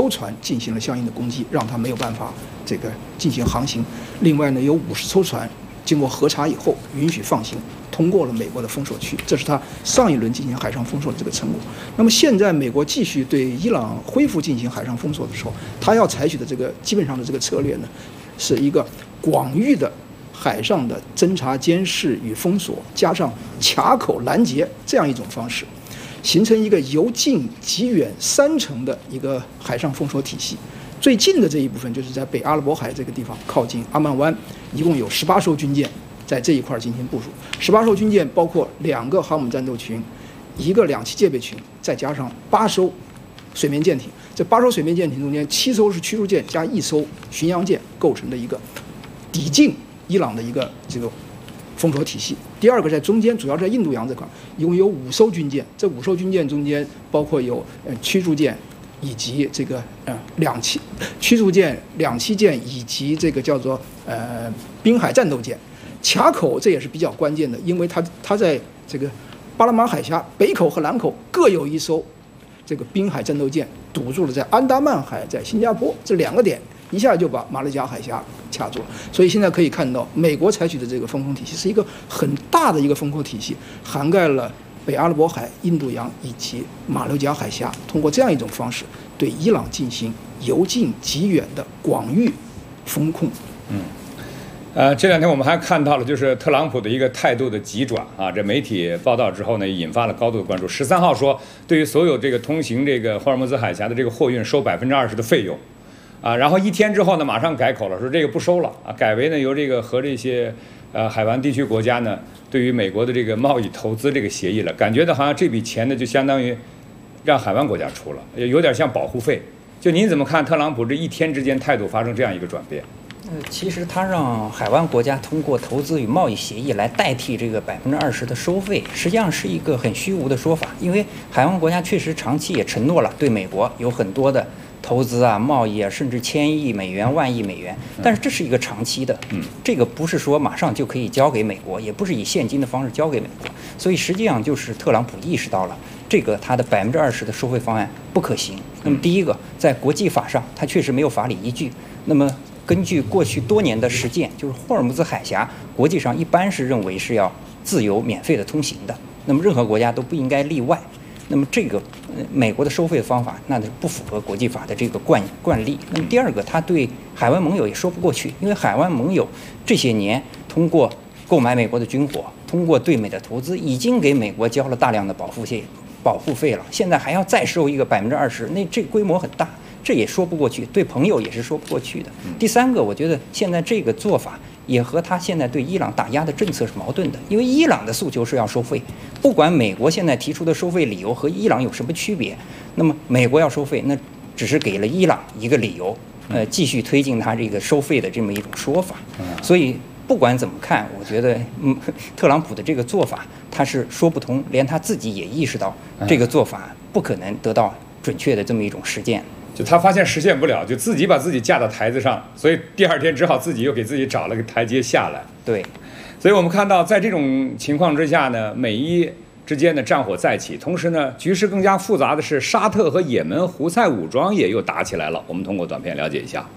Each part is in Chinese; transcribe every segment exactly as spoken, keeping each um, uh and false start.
艘船进行了相应的攻击，让它没有办法这个进行航行。另外呢，有五十艘船经过核查以后允许放行，通过了美国的封锁区，这是他上一轮进行海上封锁的这个成果。那么现在美国继续对伊朗恢复进行海上封锁的时候，他要采取的这个基本上的这个策略呢，是一个广域的海上的侦察监视与封锁，加上卡口拦截这样一种方式，形成一个由近及远三层的一个海上封锁体系。最近的这一部分就是在北阿拉伯海这个地方，靠近阿曼湾，一共有十八艘军舰在这一块进行部署。十八艘军舰包括两个航母战斗群，一个两栖戒备群，再加上八艘水面舰艇。这八艘水面舰艇中间，七艘是驱逐舰加一艘巡洋舰构成的一个抵近伊朗的一个这个封锁体系。第二个在中间，主要在印度洋这块，一共有五艘军舰。这五艘军舰中间包括有呃驱逐舰。以及这个呃两栖驱逐舰、两栖舰以及这个叫做呃滨海战斗舰，卡口这也是比较关键的，因为它它在这个巴拿马海峡北口和南口各有一艘这个滨海战斗舰堵住了在安达曼海、在新加坡这两个点，一下就把马六甲海峡卡住了。所以现在可以看到，美国采取的这个封控体系是一个很大的一个封控体系，涵盖了北阿拉伯海、印度洋以及马六甲海峡，通过这样一种方式对伊朗进行由近及远的广域封控。 嗯，呃，这两天我们还看到了，就是特朗普的一个态度的急转啊。这媒体报道之后呢，引发了高度的关注。十三号说，对于所有这个通行这个霍尔木兹海峡的这个货运收百分之二十的费用，啊，然后一天之后呢，马上改口了，说这个不收了啊，改为呢由这个和这些呃海湾地区国家呢。对于美国的这个贸易投资这个协议了，感觉到好像这笔钱呢就相当于让海湾国家出了，有点像保护费。就您怎么看特朗普这一天之间态度发生这样一个转变？ 呃，其实他让海湾国家通过投资与贸易协议来代替这个百分之二十的收费，实际上是一个很虚无的说法。因为海湾国家确实长期也承诺了对美国有很多的投资啊、贸易啊，甚至千亿美元、万亿美元，但是这是一个长期的，嗯，这个不是说马上就可以交给美国，也不是以现金的方式交给美国，所以实际上就是特朗普意识到了这个他的百分之二十的收费方案不可行。那么第一个，在国际法上，它确实没有法理依据。那么根据过去多年的实践，就是霍尔木兹海峡，国际上一般是认为是要自由免费的通行的，那么任何国家都不应该例外。那么这个、呃、美国的收费方法，那是不符合国际法的这个惯惯例。那么第二个，他对海湾盟友也说不过去，因为海湾盟友这些年通过购买美国的军火，通过对美的投资，已经给美国交了大量的保护费保护费了，现在还要再收一个百分之二十，那这规模很大，这也说不过去，对朋友也是说不过去的。第三个，我觉得现在这个做法也和他现在对伊朗打压的政策是矛盾的，因为伊朗的诉求是要收费，不管美国现在提出的收费理由和伊朗有什么区别，那么美国要收费，那只是给了伊朗一个理由，呃，继续推进他这个收费的这么一种说法。所以不管怎么看，我觉得嗯，特朗普的这个做法他是说不通，连他自己也意识到这个做法不可能得到准确的这么一种实践。 就他发现实现不了，就自己把自己架到台子上，所以第二天只好自己又给自己找了个台阶下来。 对， 所以我们看到在这种情况之下呢，美伊之间的战火再起，同时呢，局势更加复杂的是，沙特和也门胡塞武装也又打起来了。我们通过短片了解一下。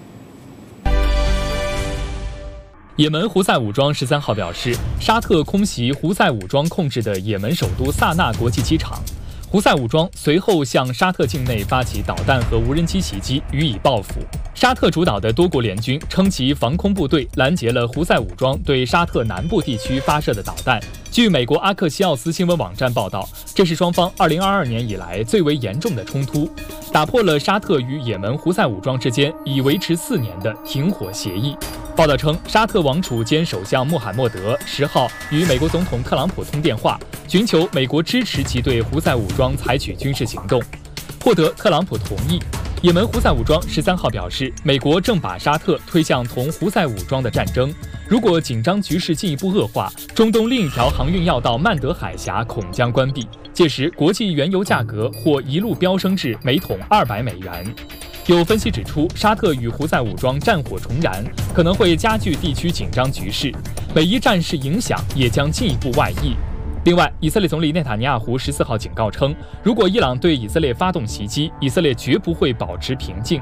也门胡塞武装十三号表示，沙特空袭胡塞武装控制的也门首都萨那国际机场。胡塞武装随后向沙特境内发起导弹和无人机袭击，予以报复。沙特主导的多国联军称其防空部队拦截了胡塞武装对沙特南部地区发射的导弹。据美国阿克西奥斯新闻网站报道，这是双方二零二二年以来最为严重的冲突，打破了沙特与也门胡塞武装之间已维持四年的停火协议。报道称，沙特王储兼首相穆罕默德十号与美国总统特朗普通电话，寻求美国支持其对胡塞武装采取军事行动，获得特朗普同意。也门胡塞武装十三号表示，美国正把沙特推向同胡塞武装的战争，如果紧张局势进一步恶化，中东另一条航运要道曼德海峡恐将关闭，届时国际原油价格或一路飙升至每桶二百美元。有分析指出，沙特与胡塞武装战火重燃，可能会加剧地区紧张局势，美伊战事影响也将进一步外溢。另外，以色列总理内塔尼亚胡十四号警告称，如果伊朗对以色列发动袭击，以色列绝不会保持平静。